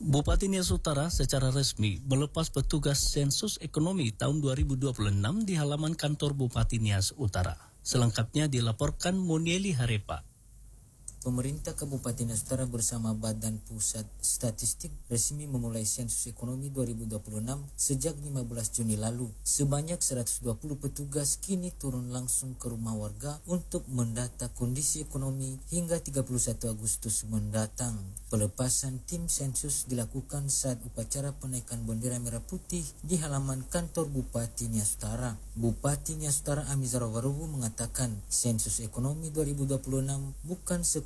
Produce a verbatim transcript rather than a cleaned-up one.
Bupati Nias Utara secara resmi melepas petugas sensus ekonomi tahun dua ribu dua puluh enam di halaman kantor Bupati Nias Utara. Selengkapnya dilaporkan Monieli Harepa. Pemerintah Kabupaten Nias Utara bersama Badan Pusat Statistik resmi memulai sensus ekonomi dua ribu dua puluh enam sejak lima belas Juni lalu. Sebanyak seratus dua puluh petugas kini turun langsung ke rumah warga untuk mendata kondisi ekonomi hingga tiga puluh satu Agustus mendatang. Pelepasan tim sensus dilakukan saat upacara penaikan bendera merah putih di halaman kantor Bupati Nias Utara. Bupati Nias Utara Amizar Warubu mengatakan sensus ekonomi dua ribu dua puluh enam bukan